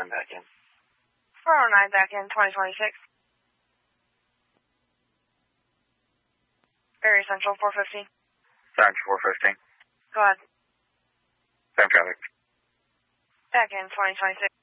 back in. 409 back in 2026. Area Central 415. Sarge 415. Go ahead. Same traffic. Back in 2026.